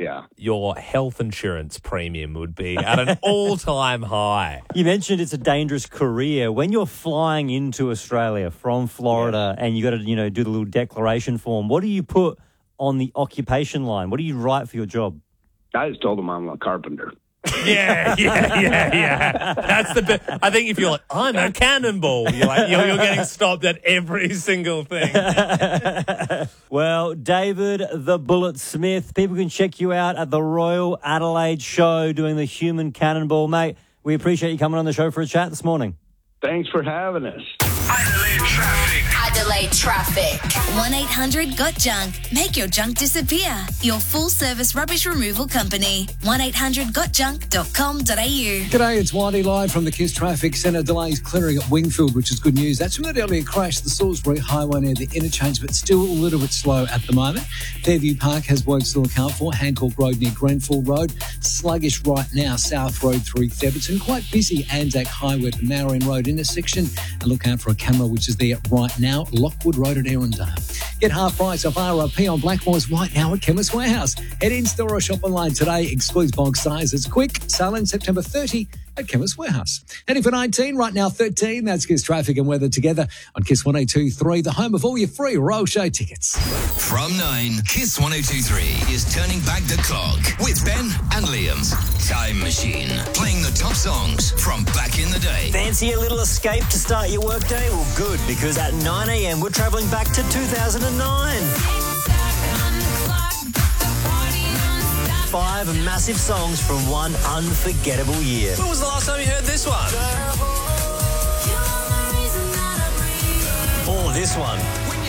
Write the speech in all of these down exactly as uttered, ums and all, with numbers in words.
yeah. your health insurance premium would be at an all-time high. You mentioned it's a dangerous career. When you're flying into Australia from Florida yeah. and you got to, you know, do the little declaration form, what do you put on the occupation line? What do you write for your job? I just told them I'm a carpenter. Yeah, yeah, yeah, yeah. That's the bit. I think if you're like, I'm a cannonball, you're like, you're, you're getting stopped at every single thing. Well, David the Bullet Smith, people can check you out at the Royal Adelaide Show doing the Human Cannonball. Mate, we appreciate you coming on the show for a chat this morning. Thanks for having us. Adelaide Traffic. Adelaide Traffic. one eight hundred got junk. Make your junk disappear. Your full-service rubbish removal company. one eight hundred got junk dot com dot a u. G'day, it's Whitey live from the Kiss Traffic Centre. Delays clearing at Wingfield, which is good news. That's from that earlier crash, the Salisbury Highway near the interchange, but still a little bit slow at the moment. Fairview Park has work still account for. Hancock Road near Grenfell Road. Sluggish right now, South Road through Theberton. Quite busy, Anzac Highway at the Marion Road intersection. And look out for a camera which is there right now, Lockwood Road at Erindale. Get half price off R R P on Blackmores right now at Chemist Warehouse. Head in store or shop online today. Excludes bulk sizes. Quick, selling September thirtieth at Chemist Warehouse. Heading for nineteen, right now thirteen. That's Kiss Traffic and Weather together on Kiss one oh two point three, the home of all your free road show tickets. From nine, Kiss one oh two point three is turning back the clock with Ben and Liam's Time Machine, playing the top songs from back in the day. Fancy a little escape to start your workday? Well, good, because at nine a.m. we're travelling back to two thousand nine. Five massive songs from one unforgettable year. When was the last time you heard this one? Or this one.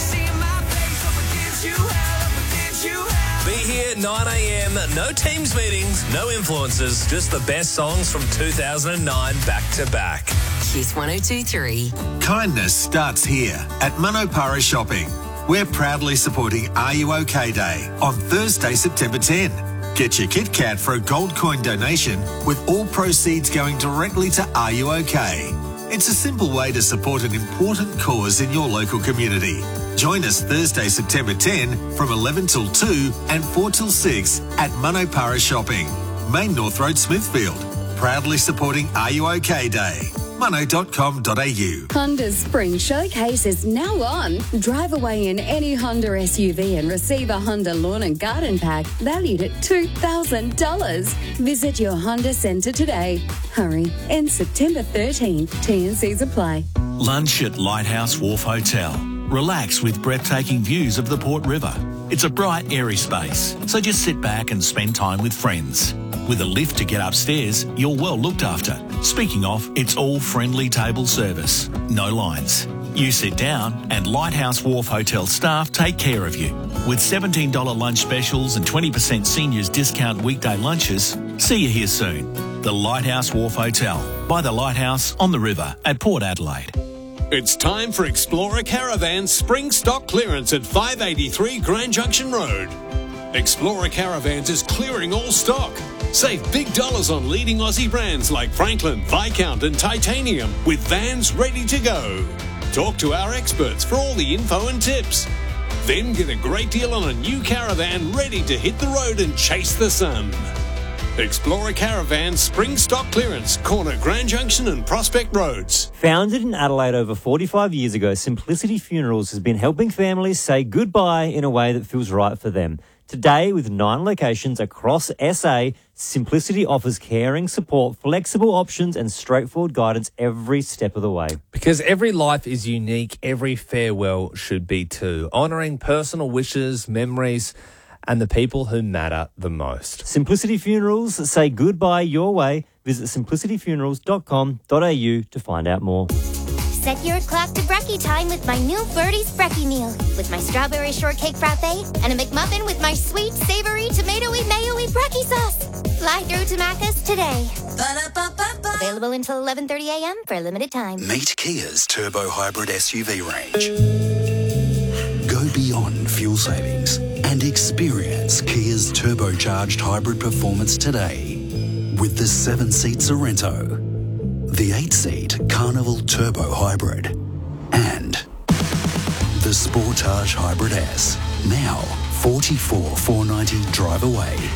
Be here at nine a.m. No Teams meetings, no influencers, just the best songs from two thousand nine back to back. Kiss one oh two point three. Kindness starts here at Manopara Shopping. We're proudly supporting Are You OK Day on Thursday, September tenth. Get your Kit Kat for a gold coin donation with all proceeds going directly to Are You OK? It's a simple way to support an important cause in your local community. Join us Thursday, September tenth from eleven till two and four till six at Manopara Shopping, Main North Road, Smithfield. Proudly supporting Are You OK Day. mono dot com dot a u. Honda's Spring Showcase is now on. Drive away in any Honda S U V and receive a Honda Lawn and Garden Pack valued at two thousand dollars. Visit your Honda Centre today. Hurry, end September thirteenth. T and Cs apply. Lunch at Lighthouse Wharf Hotel. Relax with breathtaking views of the Port River. It's a bright, airy space, so just sit back and spend time with friends. With a lift to get upstairs, you're well looked after. Speaking of, it's all friendly table service. No lines. You sit down and Lighthouse Wharf Hotel staff take care of you. With seventeen dollars lunch specials and twenty percent seniors discount weekday lunches, see you here soon. The Lighthouse Wharf Hotel, by the Lighthouse on the river at Port Adelaide. It's time for Explorer Caravan's spring stock clearance at five eighty-three Grand Junction Road. Explorer Caravans is clearing all stock. Save big dollars on leading Aussie brands like Franklin, Viscount and Titanium with vans ready to go. Talk to our experts for all the info and tips. Then get a great deal on a new caravan ready to hit the road and chase the sun. Explorer Caravan Spring Stock Clearance, corner Grand Junction and Prospect Roads. Founded in Adelaide over forty-five years ago, Simplicity Funerals has been helping families say goodbye in a way that feels right for them. Today, with nine locations across S A, Simplicity offers caring support, flexible options and straightforward guidance every step of the way. Because every life is unique, every farewell should be too. Honouring personal wishes, memories and the people who matter the most. Simplicity Funerals, say goodbye your way. Visit simplicity funerals dot com dot a u to find out more. Set your clock to brekkie time with my new Birdie's Brekkie meal. With my strawberry shortcake frappe and a McMuffin with my sweet, savoury, tomatoey, mayo-y brekkie sauce. Fly through to Macca's today. Ba-da-ba-ba-ba. Available until eleven thirty a.m. for a limited time. Meet Kia's Turbo Hybrid S U V range. Go beyond fuel savings and experience Kia's turbocharged hybrid performance today with the seven-seat Sorrento, the eight-seat Carnival Turbo Hybrid, and the Sportage Hybrid S. Now, forty-four thousand four hundred ninety drive away.